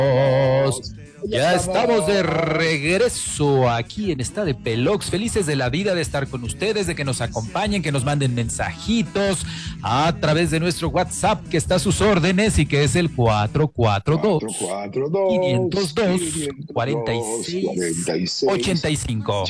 Ya estamos de regreso aquí en Está de Pelox, felices de la vida de estar con ustedes, de que nos acompañen, que nos manden mensajitos a través de nuestro WhatsApp que está a sus órdenes y que es el 442 442 502 46 46 85.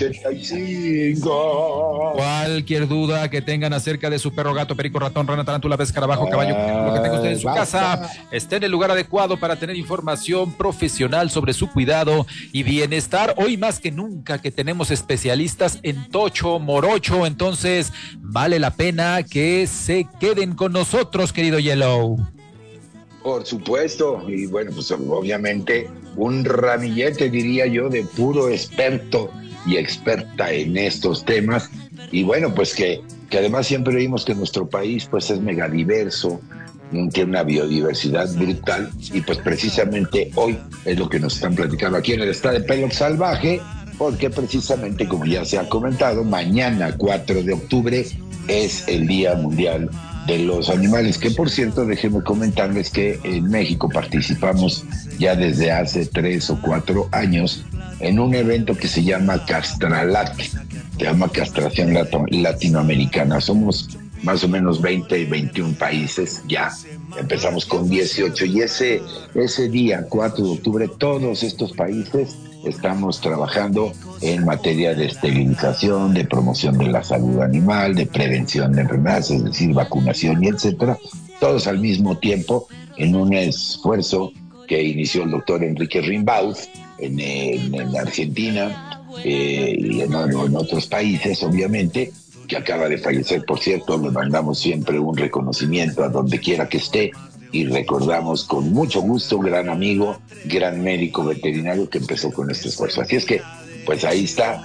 85. Cualquier duda que tengan acerca de su perro, gato, perico, ratón, rana, tarántula, pez, escarabajo, caballo, lo que tenga usted en su casa, esté en el lugar adecuado para tener información profesional sobre su cuidado y bienestar. Hoy más que nunca que tenemos especialistas en tocho, morocho, entonces vale la pena que se queden con nosotros, querido Yellow. Por supuesto, y bueno, pues obviamente un ramillete, diría yo, de puro experto y experta en estos temas. Y bueno, pues que además siempre vimos que nuestro país pues es megadiverso, tiene una biodiversidad brutal, y pues precisamente hoy es lo que nos están platicando aquí en el Está de Pelox Salvaje, porque precisamente, como ya se ha comentado, mañana 4 de octubre es el Día Mundial de los Animales, que por cierto, déjenme comentarles que en México participamos ya desde hace 3 o 4 años en un evento que se llama Castralat, se llama Castración Latinoamericana. Somos más o menos 20, 21 países ya. Empezamos con 18 y ese día, 4 de octubre, todos estos países estamos trabajando en materia de esterilización, de promoción de la salud animal, de prevención de enfermedades, es decir, vacunación y etcétera, todos al mismo tiempo en un esfuerzo que inició el doctor Enrique Rimbaud en Argentina y en otros países, obviamente, que acaba de fallecer, por cierto. Le mandamos siempre un reconocimiento a donde quiera que esté, y recordamos con mucho gusto un gran amigo, gran médico veterinario que empezó con este esfuerzo. Así es que, pues ahí está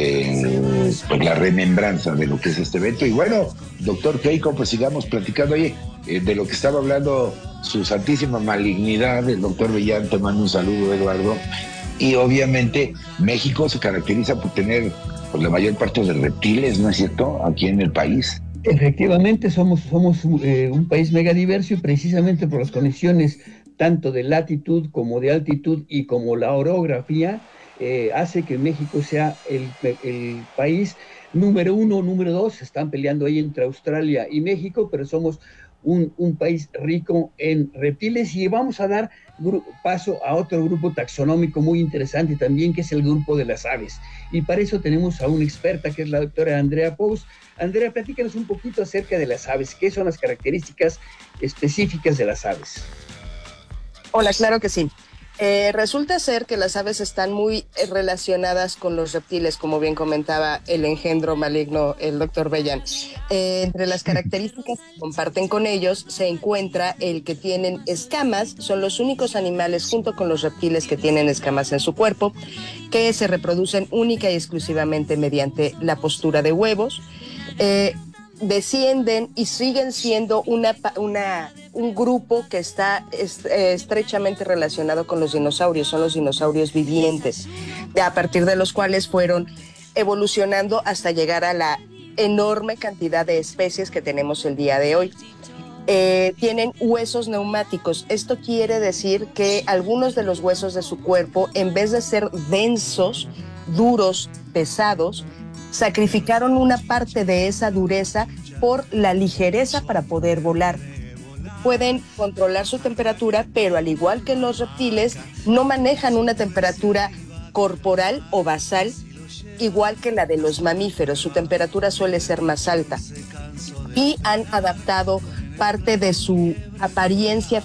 pues la remembranza de lo que es este evento. Y bueno, doctor Keiko, pues sigamos platicando ahí de lo que estaba hablando su santísima malignidad, el doctor Bellán. Te mando un saludo, Eduardo. Y obviamente México se caracteriza por tener pues la mayor parte de reptiles, ¿no es cierto?, aquí en el país. Efectivamente, somos un país megadiverso, y precisamente por las condiciones tanto de latitud como de altitud y como la orografía, hace que México sea el país número uno, número dos. Están peleando ahí entre Australia y México, pero somos un país rico en reptiles, y vamos a dar paso a otro grupo taxonómico muy interesante también, que es el grupo de las aves. Y para eso tenemos a una experta, que es la doctora Andrea Pous. Andrea, platícanos un poquito acerca de las aves. ¿Qué son las características específicas de las aves? Hola, claro que sí. Resulta ser que las aves están muy relacionadas con los reptiles, como bien comentaba el engendro maligno, el doctor Bellán. Entre las características que comparten con ellos se encuentra el que tienen escamas. Son los únicos animales, junto con los reptiles, que tienen escamas en su cuerpo, que se reproducen única y exclusivamente mediante la postura de huevos. Descienden y siguen siendo un grupo que está estrechamente relacionado con los dinosaurios. Son los dinosaurios vivientes, a partir de los cuales fueron evolucionando hasta llegar a la enorme cantidad de especies que tenemos el día de hoy. Tienen huesos neumáticos. Esto quiere decir que algunos de los huesos de su cuerpo, en vez de ser densos, duros, pesados, sacrificaron una parte de esa dureza por la ligereza para poder volar. Pueden controlar su temperatura, pero al igual que los reptiles, no manejan una temperatura corporal o basal igual que la de los mamíferos. Su temperatura suele ser más alta, y han adaptado parte de su apariencia